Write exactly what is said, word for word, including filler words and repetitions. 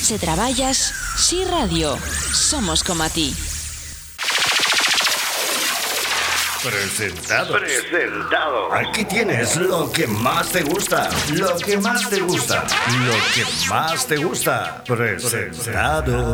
Se traballas, Si Radio. Somos como a ti. Presentado. Presentado. Aquí tienes lo que más te gusta. Lo que más te gusta. Lo que más te gusta. Presentado.